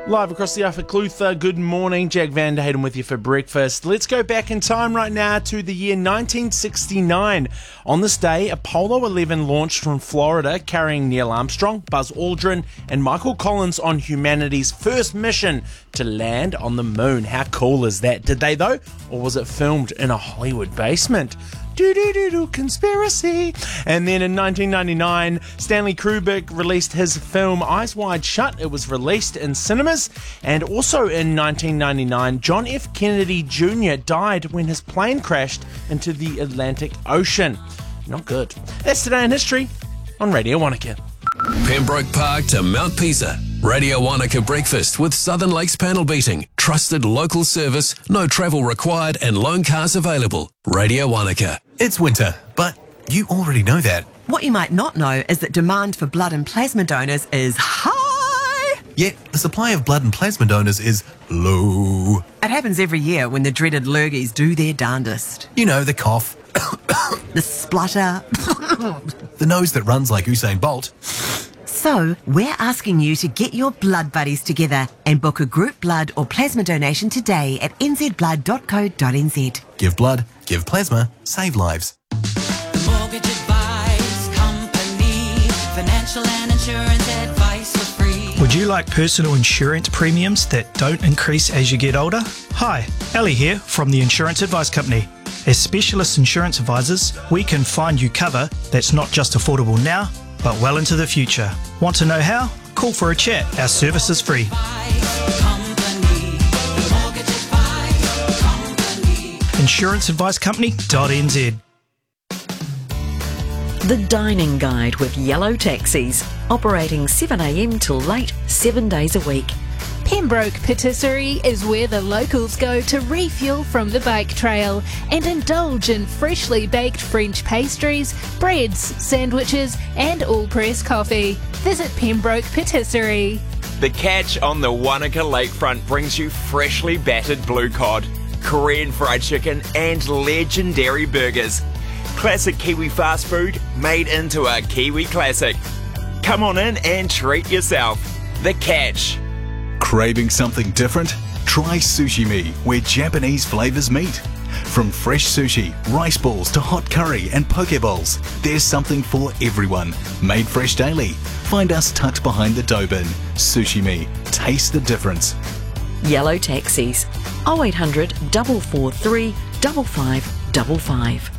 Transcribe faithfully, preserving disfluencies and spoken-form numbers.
Live across the Upper Clutha, good morning. Jack Van Der Hayden with you for breakfast. Let's go back in time right now to the year nineteen sixty-nine. On this day, Apollo eleven launched from Florida, carrying Neil Armstrong, Buzz Aldrin, and Michael Collins on humanity's first mission to land on the moon. How cool is that? Did they though? Or was it filmed in a Hollywood basement? Do-do-do-do, conspiracy. And then in nineteen ninety-nine, Stanley Kubrick released his film Eyes Wide Shut. It was released in cinemas. And also in nineteen ninety-nine, John F. Kennedy Junior died when his plane crashed into the Atlantic Ocean. Not good. That's Today in History on Radio Wanaka. Pembroke Park to Mount Pisa. Radio Wanaka Breakfast with Southern Lakes Panel Beating. Trusted local service, no travel required and loan cars available. Radio Wanaka. It's winter, but you already know that. What you might not know is that demand for blood and plasma donors is high. Yet the supply of blood and plasma donors is low. It happens every year when the dreaded lurgies do their darndest. You know, the cough, The splutter. the nose that runs like Usain Bolt. So, we're asking you to get your blood buddies together and book a group blood or plasma donation today at n z blood dot co dot n z. Give blood, give plasma, save lives. The Mortgage Advice Company. Financial and insurance advice for free. Would you like personal insurance premiums that don't increase as you get older? Hi, Ali here from the Insurance Advice Company. As specialist insurance advisors, we can find you cover that's not just affordable now, but well into the future. Want to know how? Call for a chat. Our service is free. insurance advice company dot n z. The Dining Guide with Yellow Taxis, operating seven a m till late, seven days a week. Pembroke Patisserie is where the locals go to refuel from the bike trail and indulge in freshly baked French pastries, breads, sandwiches and all-press coffee. Visit Pembroke Patisserie. The Catch on the Wanaka Lakefront brings you freshly battered blue cod, Korean fried chicken and legendary burgers. Classic Kiwi fast food made into a Kiwi classic. Come on in and treat yourself. The Catch. Craving something different? Try Sushi Me, where Japanese flavours meet. From fresh sushi, rice balls to hot curry and poke bowls, there's something for everyone. Made fresh daily. Find us tucked behind the dough bin. Sushi Me. Taste the difference. Yellow Taxis, oh eight hundred, four four three, five five five five.